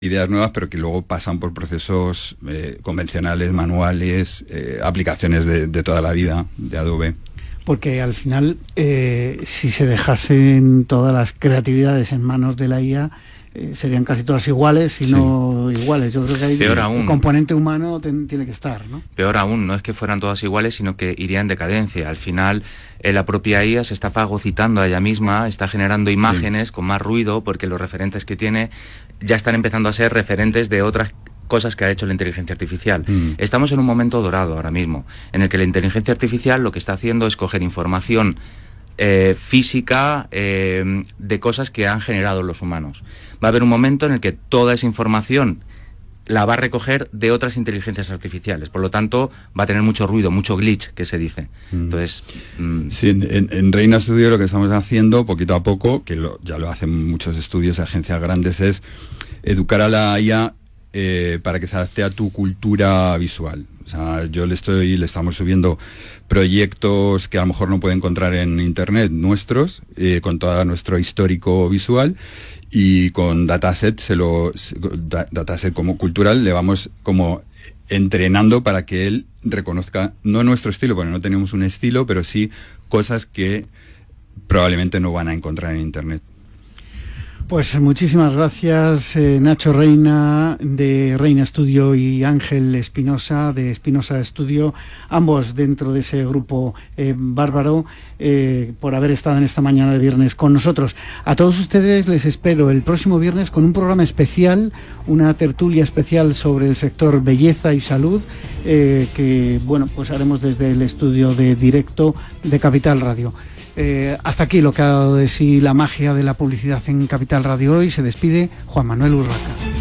ideas nuevas, pero que luego pasan por procesos convencionales, manuales, aplicaciones de toda la vida de Adobe. Porque al final, si se dejasen todas las creatividades en manos de la IA, serían casi todas iguales, si no iguales. Yo creo que ahí el componente humano tiene que estar, ¿no? Peor aún, no es que fueran todas iguales, sino que iría en decadencia. Al final, la propia IA se está fagocitando a ella misma, está generando imágenes con más ruido, porque los referentes que tiene ya están empezando a ser referentes de otras cosas que ha hecho la inteligencia artificial. Estamos en un momento dorado ahora mismo, en el que la inteligencia artificial lo que está haciendo es coger información física de cosas que han generado los humanos. Va a haber un momento en el que toda esa información la va a recoger de otras inteligencias artificiales. Por lo tanto, va a tener mucho ruido, mucho glitch, que se dice. Entonces, sí, en Reina Studio lo que estamos haciendo, poquito a poco, que ya lo hacen muchos estudios, agencias grandes, es educar a la IA para que se adapte a tu cultura visual. O sea, le estamos subiendo proyectos que a lo mejor no puede encontrar en internet nuestros, con todo nuestro histórico visual, y con dataset como cultural le vamos como entrenando para que él reconozca, no nuestro estilo, porque no tenemos un estilo, pero sí cosas que probablemente no van a encontrar en internet. Pues muchísimas gracias, Nacho Reina, de Reina Studio, y Ángel Espinosa, de Espinosa Studio, ambos dentro de ese grupo bárbaro, por haber estado en esta mañana de viernes con nosotros. A todos ustedes les espero el próximo viernes con un programa especial, una tertulia especial sobre el sector belleza y salud, que, bueno, pues haremos desde el estudio de directo de Capital Radio. Hasta aquí lo que ha dado de sí la magia de la publicidad en Capital Radio hoy. Se despide Juan Manuel Urraca.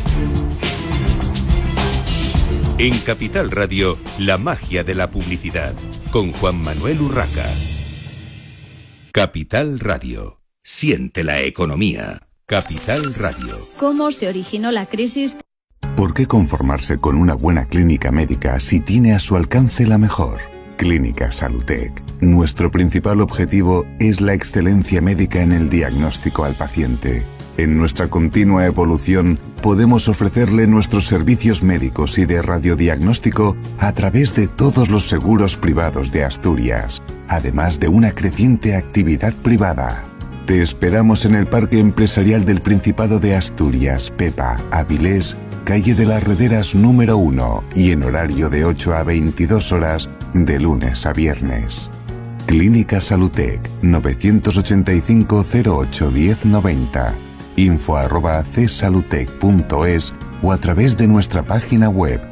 En Capital Radio, la magia de la publicidad, con Juan Manuel Urraca. Capital Radio. Siente la economía. Capital Radio. ¿Cómo se originó la crisis? ¿Por qué conformarse con una buena clínica médica si tiene a su alcance la mejor? Clínica Salutec. Nuestro principal objetivo es la excelencia médica en el diagnóstico al paciente. En nuestra continua evolución, podemos ofrecerle nuestros servicios médicos y de radiodiagnóstico a través de todos los seguros privados de Asturias, además de una creciente actividad privada. Te esperamos en el Parque Empresarial del Principado de Asturias, Pepa, Avilés, calle de las Rederas número 1, y en horario de 8 a 22 horas, de lunes a viernes. Clínica Salutec, 985 08 1090, info@csalutec.es o a través de nuestra página web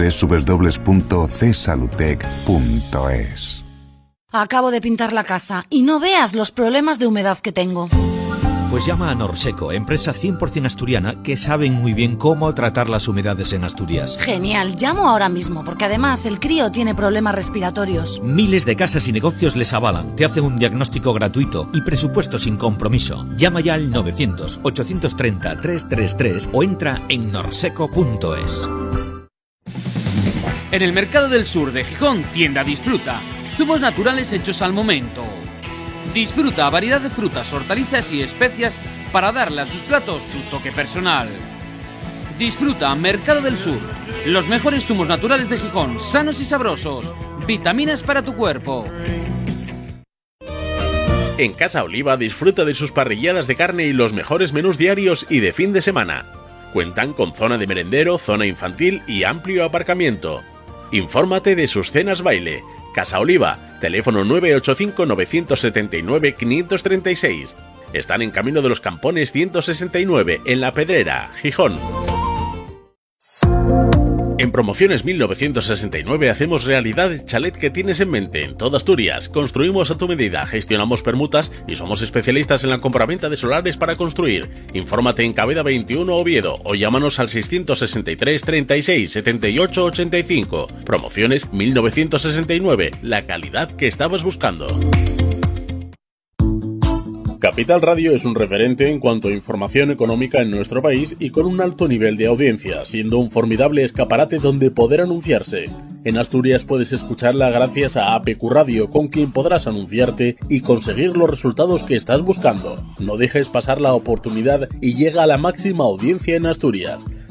www.csalutec.es. Acabo de pintar la casa y no veas los problemas de humedad que tengo. Pues llama a Norseco, empresa 100% asturiana que saben muy bien cómo tratar las humedades en Asturias. Genial, llamo ahora mismo, porque además el crío tiene problemas respiratorios. Miles de casas y negocios les avalan, te hacen un diagnóstico gratuito y presupuesto sin compromiso. Llama ya al 900-830-333 o entra en norseco.es. En el Mercado del Sur de Gijón, tienda Disfruta. Zumos naturales hechos al momento. Disfruta variedad de frutas, hortalizas y especias para darle a sus platos su toque personal. Disfruta Mercado del Sur. Los mejores zumos naturales de Gijón, sanos y sabrosos. Vitaminas para tu cuerpo. En Casa Oliva disfruta de sus parrilladas de carne y los mejores menús diarios y de fin de semana. Cuentan con zona de merendero, zona infantil y amplio aparcamiento. Infórmate de sus cenas baile. Casa Oliva, teléfono 985-979-536. Están en Camino de los Campones 169, en La Pedrera, Gijón. En Promociones 1969 hacemos realidad el chalet que tienes en mente en toda Asturias. Construimos a tu medida, gestionamos permutas y somos especialistas en la compraventa de solares para construir. Infórmate en Cabeda 21 Oviedo o llámanos al 663 36 78 85. Promociones 1969, la calidad que estabas buscando. Capital Radio es un referente en cuanto a información económica en nuestro país y con un alto nivel de audiencia, siendo un formidable escaparate donde poder anunciarse. En Asturias puedes escucharla gracias a APQ Radio, con quien podrás anunciarte y conseguir los resultados que estás buscando. No dejes pasar la oportunidad y llega a la máxima audiencia en Asturias.